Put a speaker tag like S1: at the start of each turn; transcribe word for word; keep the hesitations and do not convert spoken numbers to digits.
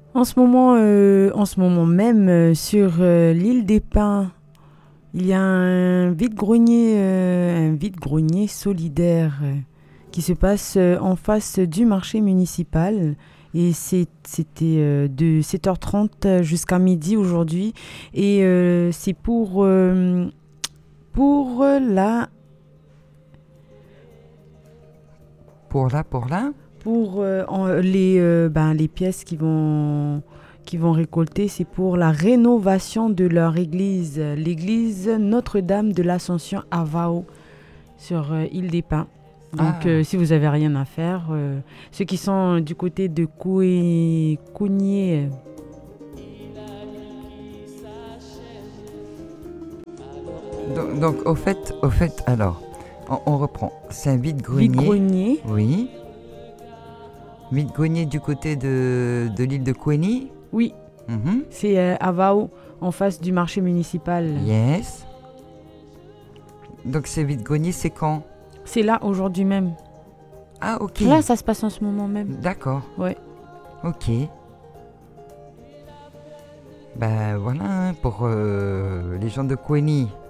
S1: En ce moment, euh, en ce moment même, euh, sur euh, l'île des Pins, il y a un vide-grenier, euh, un vide-grenier solidaire euh, qui se passe euh, en face du marché municipal. Et c'est- c'était euh, de sept heures trente jusqu'à midi aujourd'hui. Et euh, c'est pour, euh, pour euh, la
S2: Pour là, pour là.
S1: pour euh, en- les, euh, ben, les pièces qui vont, qui vont récolter, c'est pour la rénovation de leur église, l'église Notre-Dame de l'Ascension à Vao, sur euh, Île des Pins. Donc, euh,
S2: Ah,
S1: si vous avez rien à faire, euh, ceux qui sont du côté de Coué, Cougnier, euh,
S2: donc, donc, au fait, au fait, alors, on, on reprend. C'est un vide-grenier.
S1: vide-grenier,
S2: Oui. Vide-grenier du côté de, de l'île de Kweni.
S1: oui,
S2: Mhm.
S1: c'est euh, à Vao, en face du marché municipal.
S2: Yes. Donc, c'est vide-grenier, c'est quand?
S1: C'est là aujourd'hui même.
S2: Ah, ok.
S1: Là, ça se passe en ce moment même.
S2: D'accord.
S1: Ouais.
S2: Ok. Bah voilà, hein, pour euh, les gens de Kweni.